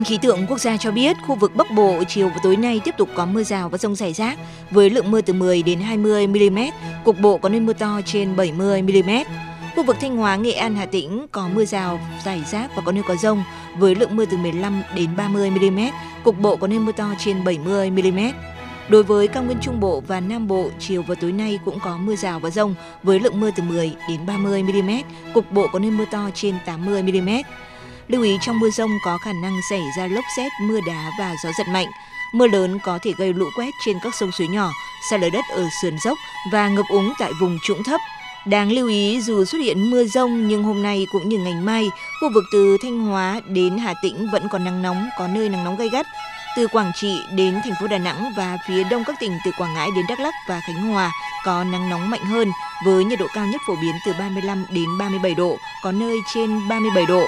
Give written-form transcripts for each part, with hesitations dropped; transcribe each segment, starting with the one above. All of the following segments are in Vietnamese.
Khí tượng quốc gia cho biết khu vực Bắc Bộ chiều và tối nay tiếp tục có mưa rào và dông rải rác với lượng mưa từ 10 đến 20 mm, cục bộ có nơi mưa to trên 70 mm. Khu vực Thanh Hóa, Nghệ An, Hà Tĩnh có mưa rào rải rác và có nơi có dông với lượng mưa từ 15 đến 30 mm, cục bộ có nơi mưa to trên 70 mm. Đối với cao nguyên Trung Bộ và Nam Bộ, chiều và tối nay cũng có mưa rào và dông với lượng mưa từ 10 đến 30 mm, cục bộ có nơi mưa to trên 80 mm. Lưu ý trong mưa dông có khả năng xảy ra lốc sét, mưa đá và gió giật mạnh. Mưa lớn có thể gây lũ quét trên các sông suối nhỏ, sạt lở đất ở sườn dốc và ngập úng tại vùng trũng thấp. Đáng lưu ý dù xuất hiện mưa dông nhưng hôm nay cũng như ngày mai, khu vực từ Thanh Hóa đến Hà Tĩnh vẫn còn nắng nóng, có nơi nắng nóng gay gắt. Từ Quảng Trị đến thành phố Đà Nẵng và phía đông các tỉnh từ Quảng Ngãi đến Đắk Lắk và Khánh Hòa có nắng nóng mạnh hơn với nhiệt độ cao nhất phổ biến từ 35 đến 37 độ, có nơi trên 37 độ.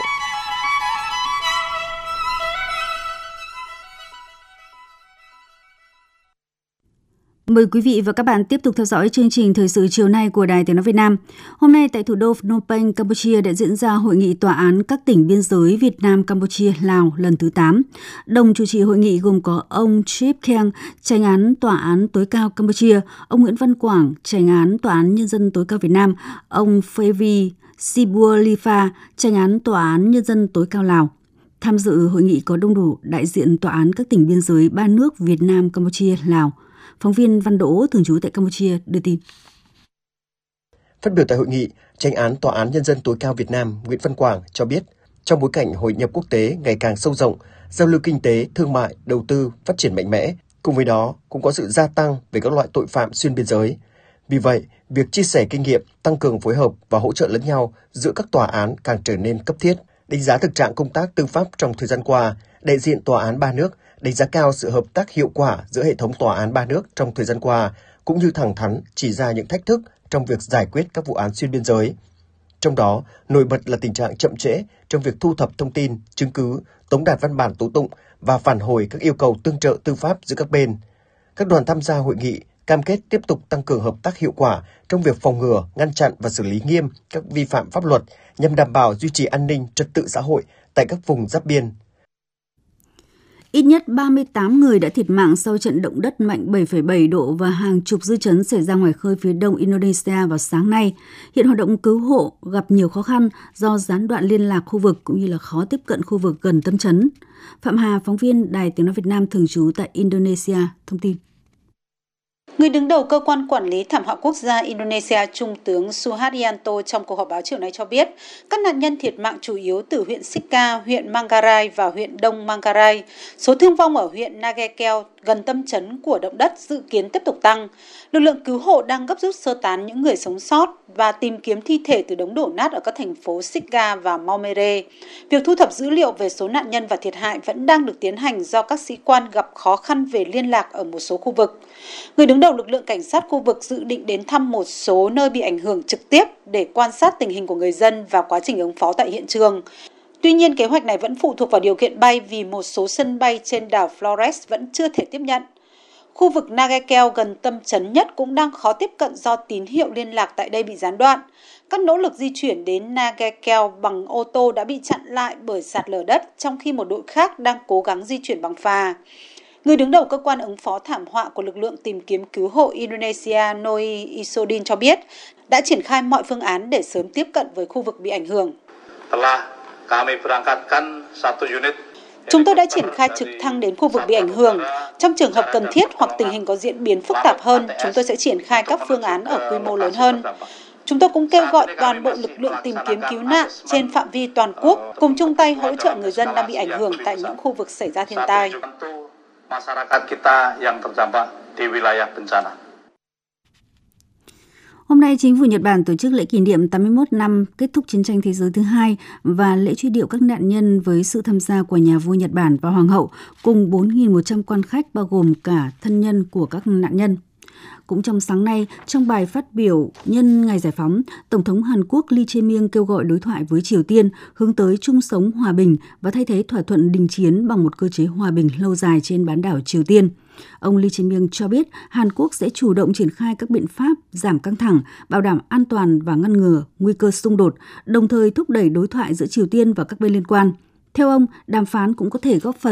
Mời quý vị và các bạn tiếp tục theo dõi chương trình thời sự chiều nay của Đài Tiếng nói Việt Nam. Hôm nay tại thủ đô Phnom Penh, Campuchia đã diễn ra hội nghị tòa án các tỉnh biên giới Việt Nam, Campuchia, Lào lần thứ 8. Đồng chủ trì hội nghị gồm có ông Trip Keng, Chánh án Tòa án tối cao Campuchia, ông Nguyễn Văn Quảng, Chánh án Tòa án Nhân dân tối cao Việt Nam, ông Fevi Sibualifa, Chánh án Tòa án Nhân dân tối cao Lào. Tham dự hội nghị có đông đủ đại diện tòa án các tỉnh biên giới ba nước Việt Nam, Campuchia, Lào. Phóng viên Văn Đỗ, thường trú tại Campuchia, đưa tin. Phát biểu tại hội nghị, Chánh án Tòa án Nhân dân tối cao Việt Nam Nguyễn Văn Quảng cho biết, trong bối cảnh hội nhập quốc tế ngày càng sâu rộng, giao lưu kinh tế, thương mại, đầu tư phát triển mạnh mẽ, cùng với đó cũng có sự gia tăng về các loại tội phạm xuyên biên giới. Vì vậy, việc chia sẻ kinh nghiệm, tăng cường phối hợp và hỗ trợ lẫn nhau giữa các tòa án càng trở nên cấp thiết. Đánh giá thực trạng công tác tư pháp trong thời gian qua, đại diện tòa án ba nước đánh giá cao sự hợp tác hiệu quả giữa hệ thống tòa án ba nước trong thời gian qua, cũng như thẳng thắn chỉ ra những thách thức trong việc giải quyết các vụ án xuyên biên giới. Trong đó, nổi bật là tình trạng chậm trễ trong việc thu thập thông tin, chứng cứ, tống đạt văn bản tố tụng và phản hồi các yêu cầu tương trợ tư pháp giữa các bên. Các đoàn tham gia hội nghị cam kết tiếp tục tăng cường hợp tác hiệu quả trong việc phòng ngừa, ngăn chặn và xử lý nghiêm các vi phạm pháp luật nhằm đảm bảo duy trì an ninh, trật tự xã hội tại các vùng giáp biên. Ít nhất 38 người đã thiệt mạng sau trận động đất mạnh 7,7 độ và hàng chục dư chấn xảy ra ngoài khơi phía đông Indonesia vào sáng nay. Hiện hoạt động cứu hộ gặp nhiều khó khăn do gián đoạn liên lạc khu vực cũng như là khó tiếp cận khu vực gần tâm chấn. Phạm Hà, phóng viên Đài Tiếng nói Việt Nam thường trú tại Indonesia, thông tin. Người đứng đầu cơ quan quản lý thảm họa quốc gia Indonesia, Trung tướng Suharyanto trong cuộc họp báo chiều nay cho biết, các nạn nhân thiệt mạng chủ yếu từ huyện Sika, huyện Manggarai và huyện Đông Manggarai. Số thương vong ở huyện Nagekeo gần tâm chấn của động đất dự kiến tiếp tục tăng. Lực lượng cứu hộ đang gấp rút sơ tán những người sống sót và tìm kiếm thi thể từ đống đổ nát ở các thành phố Sika và Maumere. Việc thu thập dữ liệu về số nạn nhân và thiệt hại vẫn đang được tiến hành do các sĩ quan gặp khó khăn về liên lạc ở một số khu vực. Người đứng đầu lực lượng cảnh sát khu vực dự định đến thăm một số nơi bị ảnh hưởng trực tiếp để quan sát tình hình của người dân và quá trình ứng phó tại hiện trường. Tuy nhiên, kế hoạch này vẫn phụ thuộc vào điều kiện bay vì một số sân bay trên đảo Flores vẫn chưa thể tiếp nhận. Khu vực Nagekeo gần tâm chấn nhất cũng đang khó tiếp cận do tín hiệu liên lạc tại đây bị gián đoạn. Các nỗ lực di chuyển đến Nagekeo bằng ô tô đã bị chặn lại bởi sạt lở đất, trong khi một đội khác đang cố gắng di chuyển bằng phà. Người đứng đầu cơ quan ứng phó thảm họa của lực lượng tìm kiếm cứu hộ Indonesia Noi Isodin cho biết đã triển khai mọi phương án để sớm tiếp cận với khu vực bị ảnh hưởng. Chúng tôi đã triển khai trực thăng đến khu vực bị ảnh hưởng. Trong trường hợp cần thiết hoặc tình hình có diễn biến phức tạp hơn, chúng tôi sẽ triển khai các phương án ở quy mô lớn hơn. Chúng tôi cũng kêu gọi toàn bộ lực lượng tìm kiếm cứu nạn trên phạm vi toàn quốc cùng chung tay hỗ trợ người dân đang bị ảnh hưởng tại những khu vực xảy ra thiên tai. Hôm nay, chính phủ Nhật Bản tổ chức lễ kỷ niệm 81 năm kết thúc chiến tranh thế giới thứ hai và lễ truy điệu các nạn nhân với sự tham gia của nhà vua Nhật Bản và Hoàng hậu cùng 4.100 quan khách bao gồm cả thân nhân của các nạn nhân. Cũng trong sáng nay, trong bài phát biểu nhân ngày giải phóng, Tổng thống Hàn Quốc Lee Jae-myung kêu gọi đối thoại với Triều Tiên hướng tới chung sống hòa bình và thay thế thỏa thuận đình chiến bằng một cơ chế hòa bình lâu dài trên bán đảo Triều Tiên. Ông Lee Jae-myung cho biết Hàn Quốc sẽ chủ động triển khai các biện pháp giảm căng thẳng, bảo đảm an toàn và ngăn ngừa nguy cơ xung đột, đồng thời thúc đẩy đối thoại giữa Triều Tiên và các bên liên quan. Theo ông, đàm phán cũng có thể góp phần